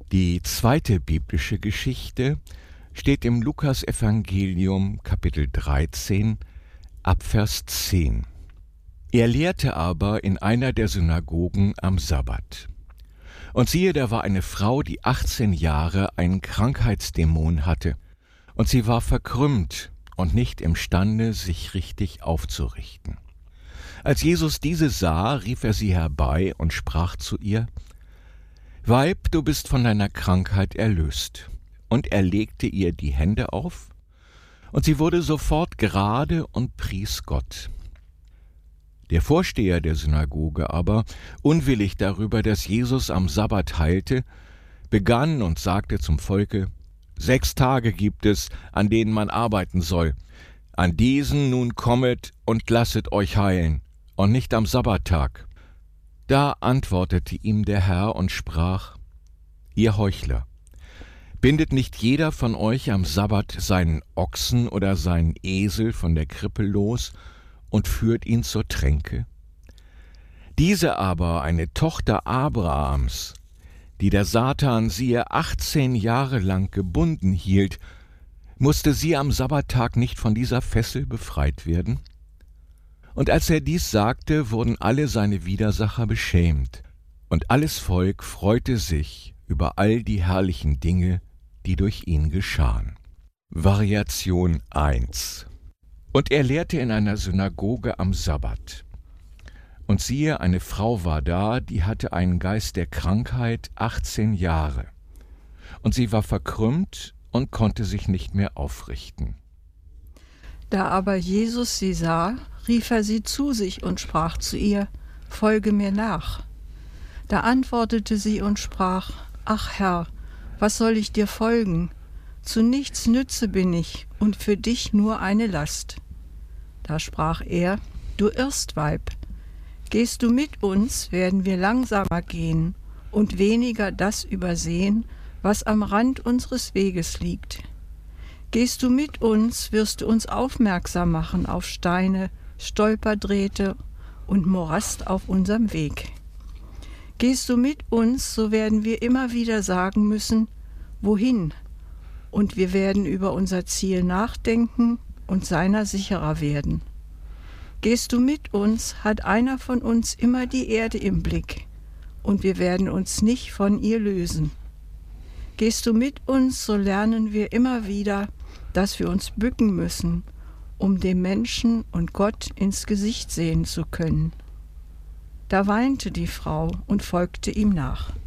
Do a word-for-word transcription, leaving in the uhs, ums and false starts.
Die zweite biblische Geschichte steht im Lukasevangelium Kapitel dreizehn ab Vers zehn. Er lehrte aber in einer der Synagogen am Sabbat. Und siehe, da war eine Frau, die achtzehn Jahre einen Krankheitsdämon hatte, und sie war verkrümmt und nicht imstande, sich richtig aufzurichten. Als Jesus diese sah, rief er sie herbei und sprach zu ihr: Weib, du bist von deiner Krankheit erlöst. Und er legte ihr die Hände auf, und sie wurde sofort gerade und pries Gott. Der Vorsteher der Synagoge aber, unwillig darüber, dass Jesus am Sabbat heilte, begann und sagte zum Volke: Sechs Tage gibt es, an denen man arbeiten soll. An diesen nun kommet und lasset euch heilen, und nicht am Sabbattag. Da antwortete ihm der Herr und sprach: Ihr Heuchler, bindet nicht jeder von euch am Sabbat seinen Ochsen oder seinen Esel von der Krippe los und führt ihn zur Tränke? Diese aber, eine Tochter Abrahams, die der Satan siehe achtzehn Jahre lang gebunden hielt, musste sie am Sabbattag nicht von dieser Fessel befreit werden? Und als er dies sagte, wurden alle seine Widersacher beschämt, und alles Volk freute sich über all die herrlichen Dinge, die durch ihn geschahen. Variation eins. Und er lehrte in einer Synagoge am Sabbat. Und siehe, eine Frau war da, die hatte einen Geist der Krankheit achtzehn Jahre. Und sie war verkrümmt und konnte sich nicht mehr aufrichten. Da aber Jesus sie sah, rief er sie zu sich und sprach zu ihr: Folge mir nach. Da antwortete sie und sprach: Ach Herr, was soll ich dir folgen? Zu nichts nütze bin ich und für dich nur eine Last. Da sprach er: Du irrst, Weib. Gehst du mit uns, werden wir langsamer gehen und weniger das übersehen, was am Rand unseres Weges liegt. Gehst du mit uns, wirst du uns aufmerksam machen auf Steine, Stolperdrähte und Morast auf unserem Weg. Gehst du mit uns, so werden wir immer wieder sagen müssen: Wohin? Und wir werden über unser Ziel nachdenken und seiner sicherer werden. Gehst du mit uns, hat einer von uns immer die Erde im Blick, und wir werden uns nicht von ihr lösen. Gehst du mit uns, so lernen wir immer wieder, dass wir uns bücken müssen, um dem Menschen und Gott ins Gesicht sehen zu können. Da weinte die Frau und folgte ihm nach.